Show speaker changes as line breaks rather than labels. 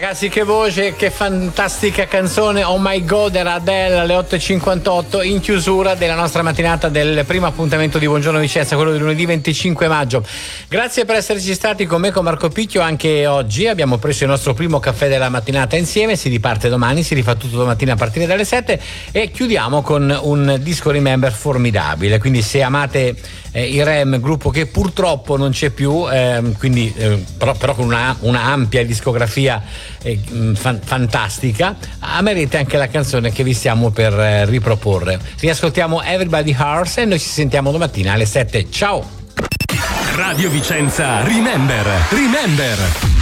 ragazzi, che voce, che fantastica canzone. Oh My God, era Adele alle 8.58 in chiusura della nostra mattinata del primo appuntamento di Buongiorno Vicenza, quello di lunedì 25 maggio. Grazie per esserci stati con me, con Marco Picchio, anche oggi. Abbiamo preso il nostro primo caffè della mattinata insieme, si riparte domani, si rifà tutto domattina a partire dalle 7 e chiudiamo con un disco Remember formidabile. Quindi se amate i Rem, gruppo che purtroppo non c'è più, però con una ampia discografia fantastica, amerete anche la canzone che vi stiamo per riproporre. Riascoltiamo Everybody Hurts e noi ci sentiamo domattina alle 7. Ciao!
Radio Vicenza Remember.